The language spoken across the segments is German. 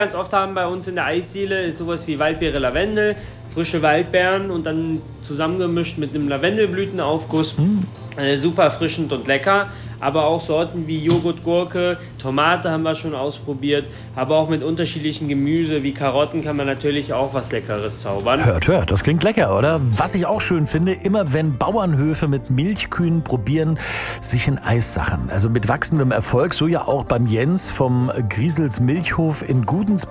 Ganz oft haben bei uns in der Eisdiele ist sowas wie Waldbeere Lavendel, frische Waldbeeren und dann zusammengemischt mit einem Lavendelblütenaufguss. Super erfrischend und lecker. Aber auch Sorten wie Joghurt, Gurke, Tomate haben wir schon ausprobiert. Aber auch mit unterschiedlichen Gemüse wie Karotten kann man natürlich auch was Leckeres zaubern. Hört, das klingt lecker, oder? Was ich auch schön finde, immer wenn Bauernhöfe mit Milchkühen probieren, sich in Eissachen. Also mit wachsendem Erfolg, so ja auch beim Jens vom Griesels Milchhof in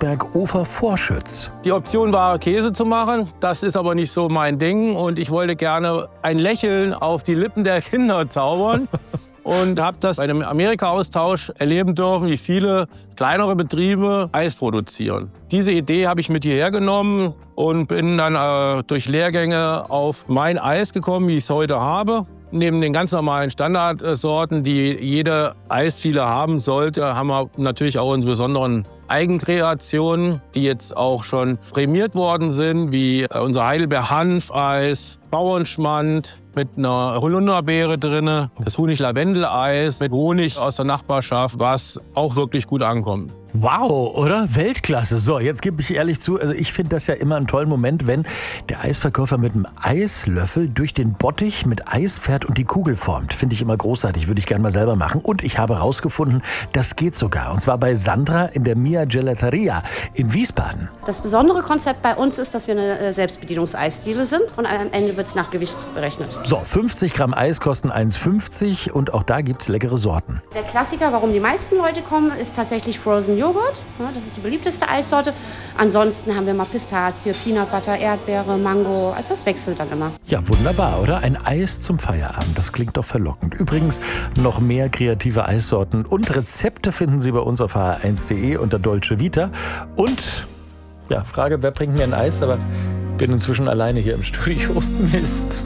Gudensberg-Ofer-Vorschütz. Die Option war, Käse zu machen. Das ist aber nicht so mein Ding. Und ich wollte gerne ein Lächeln auf die Lippen der Kinder zaubern. Und habe das bei einem Amerika-Austausch erleben dürfen, wie viele kleinere Betriebe Eis produzieren. Diese Idee habe ich mit hierher genommen und bin dann durch Lehrgänge auf mein Eis gekommen, wie ich es heute habe. Neben den ganz normalen Standardsorten, die jede Eisdiele haben sollte, haben wir natürlich auch unsere besonderen Eigenkreationen, die jetzt auch schon prämiert worden sind, wie unser Heidelbeer-Hanfeis, Bauernschmand mit einer Holunderbeere drin, das Honig-Lavendel-Eis mit Honig aus der Nachbarschaft, was auch wirklich gut ankommt. Wow, oder? Weltklasse. So, jetzt gebe ich ehrlich zu, also ich finde das ja immer einen tollen Moment, wenn der Eisverkäufer mit einem Eislöffel durch den Bottich mit Eis fährt und die Kugel formt. Finde ich immer großartig, würde ich gerne mal selber machen. Und ich habe herausgefunden, das geht sogar. Und zwar bei Sandra in der Mia Gelateria in Wiesbaden. Das besondere Konzept bei uns ist, dass wir eine Selbstbedienungseisdiele sind und am Ende wird es nach Gewicht berechnet. So, 50 Gramm Eis kosten 1,50 und auch da gibt es leckere Sorten. Der Klassiker, warum die meisten Leute kommen, ist tatsächlich Frozen Joghurt. Das ist die beliebteste Eissorte. Ansonsten haben wir mal Pistazie, Peanut Butter, Erdbeere, Mango. Also das wechselt dann immer. Ja, wunderbar, oder? Ein Eis zum Feierabend. Das klingt doch verlockend. Übrigens, noch mehr kreative Eissorten und Rezepte finden Sie bei uns auf hr1.de unter Dolce Vita. Und, ja, Frage, wer bringt mir ein Eis? Aber ich bin inzwischen alleine hier im Studio. Mist.